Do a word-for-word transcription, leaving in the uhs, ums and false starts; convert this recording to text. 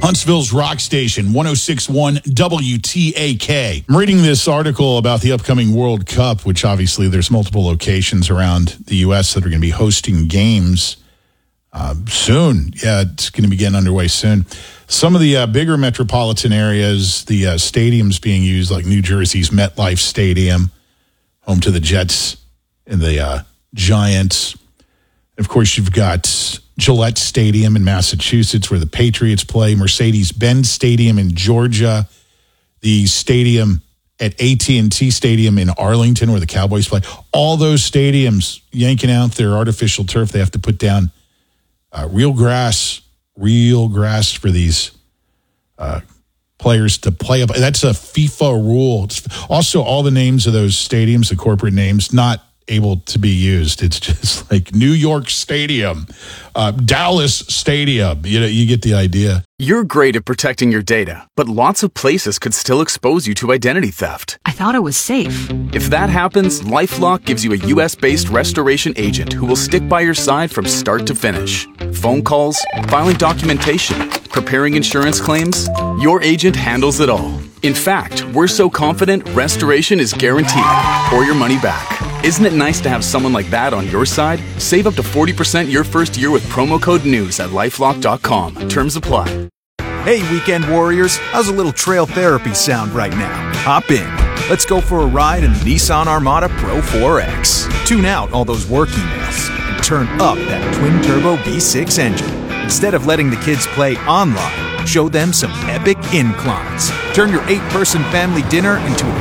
Huntsville's rock station, one oh six point one W T A K. I'm reading this article about the upcoming World Cup, which obviously there's multiple locations around the U S that are going to be hosting games uh, soon. Yeah, it's going to be getting underway soon. Some of the uh, bigger metropolitan areas, the uh, stadiums being used, like New Jersey's MetLife Stadium, home to the Jets and the uh, Giants. Of course, you've got Gillette Stadium in Massachusetts, where the Patriots play, Mercedes-Benz Stadium in Georgia, the stadium at A T and T Stadium in Arlington, where the Cowboys play. All those stadiums yanking out their artificial turf. They have to put down uh, real grass, real grass for these uh, players to play up. That's a FIFA rule. It's also, all the names of those stadiums, the corporate names, not able to be used. It's just like New York Stadium, uh, Dallas Stadium. You know, you get the idea. You're great at protecting your data, but lots of places could still expose you to identity theft. I thought it was safe. If that happens, LifeLock gives you a U S-based restoration agent who will stick by your side from start to finish. Phone calls, filing documentation, preparing insurance claims, your agent handles it all. In fact, we're so confident restoration is guaranteed or your money back. Isn't it nice to have someone like that on your side? Save up to forty percent your first year with promo code NEWS at lifelock dot com. Terms apply. Hey, weekend warriors, how's a little trail therapy sound right now? Hop in. Let's go for a ride in the Nissan Armada Pro four X. Tune out all those work emails and turn up that twin-turbo V six engine. Instead of letting the kids play online, show them some epic inclines. Turn your eight-person family dinner into a